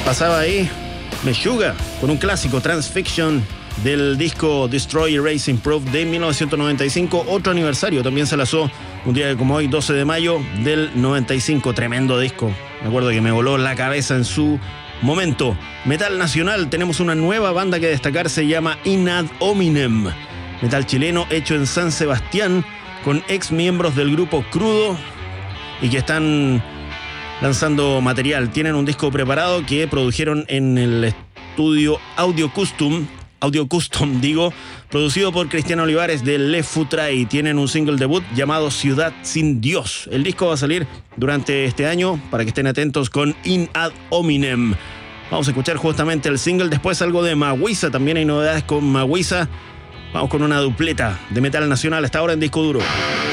Pasaba ahí Meshuggah con un clásico, Transfiction, del disco Destroy Erase Improve de 1995. Otro aniversario también se lanzó un día como hoy, 12 de mayo del 95. Tremendo disco. Me acuerdo que me voló la cabeza en su momento. Metal nacional, tenemos una nueva banda que destacar, se llama In Ad Hominem. Metal chileno hecho en San Sebastián con ex miembros del grupo Crudo y que están lanzando material. Tienen un disco preparado que produjeron en el estudio Audio Custom, producido por Cristian Olivares de Le Futray. Tienen un single debut llamado Ciudad Sin Dios. El disco va a salir durante este año, para que estén atentos, con In Ad Hominem. Vamos a escuchar justamente el single, después algo de Maguisa. También hay novedades con Maguisa. Vamos con una dupleta de metal nacional hasta ahora en Disco Duro.